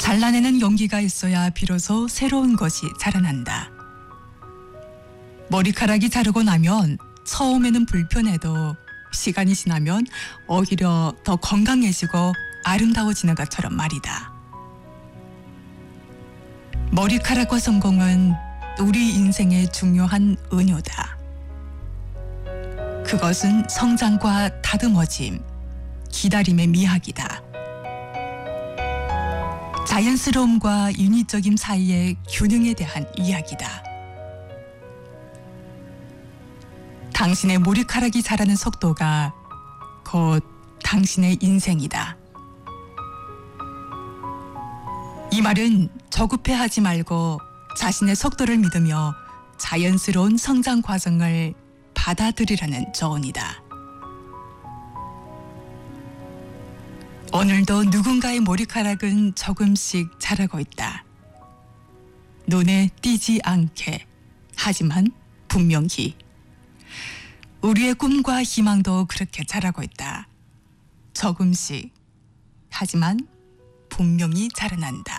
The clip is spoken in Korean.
잘라내는 용기가 있어야 비로소 새로운 것이 자라난다. 머리카락이 자르고 나면 처음에는 불편해도 시간이 지나면 오히려 더 건강해지고 아름다워지는 것처럼 말이다. 머리카락과 성공은 우리 인생의 중요한 은유다. 그것은 성장과 다듬어짐, 기다림의 미학이다. 자연스러움과 인위적임 사이의 균형에 대한 이야기다. 당신의 머리카락이 자라는 속도가 곧 당신의 인생이다. 이 말은 조급해하지 말고 자신의 속도를 믿으며 자연스러운 성장 과정을 받아들이라는 조언이다. 오늘도 누군가의 머리카락은 조금씩 자라고 있다. 눈에 띄지 않게, 하지만 분명히. 우리의 꿈과 희망도 그렇게 자라고 있다. 조금씩, 하지만 분명히 자라난다.